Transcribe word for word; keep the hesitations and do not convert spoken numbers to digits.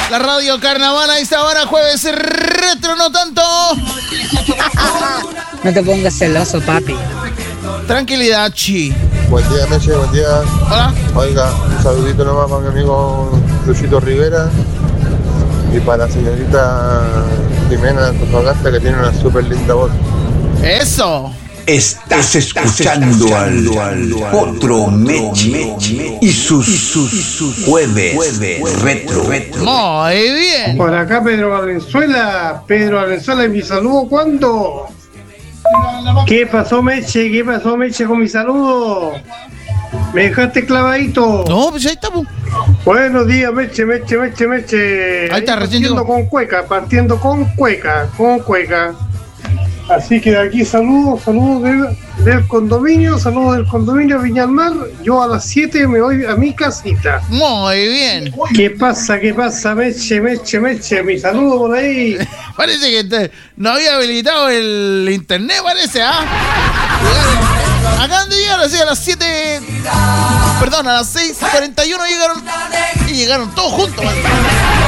La radio carnaval a esta hora, jueves retro, no tanto. No te pongas celoso, papi. Tranquilidad, chi. Buen día, Meche, buen día. Hola. Oiga, un saludito nomás para mi amigo Luchito Rivera y para la señorita Jimena Antofagasta, que tiene una súper linda voz. Eso. Estás escuchando al, al Potro Meche y sus, sus, sus jueves, jueves retro, retro. Muy bien. Por acá Pedro Valenzuela. Pedro Valenzuela, ¿y mi saludo cuándo? ¿Qué pasó, Meche? ¿Qué pasó, Meche, con mi saludo? ¿Me dejaste clavadito? No, pues ahí estamos. Buenos días, Meche, Meche, Meche, Meche. Ahí está, recién partiendo llegó. con cueca, partiendo con cueca, con cueca. Así que de aquí saludos, saludos del, del condominio, saludos del condominio Viñalmar. Yo a las siete me voy a mi casita. Muy bien. ¿Qué pasa? ¿Qué pasa? Meche, Meche, Meche. Mi saludo por ahí. Parece que te, no había habilitado el internet, parece, ¿ah? Acaban de llegar así a las siete. Perdón, a las seis cuarenta y uno llegaron. Y llegaron todos juntos, ¿vale?